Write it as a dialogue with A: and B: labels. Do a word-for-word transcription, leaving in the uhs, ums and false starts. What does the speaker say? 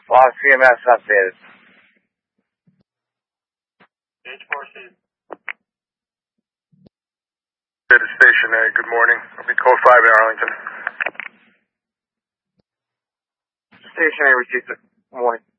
A: Fox C M S updated.
B: H four C.
C: To the station, uh, good morning. I'll be code five in Arlington.
A: Station A received it. Good morning.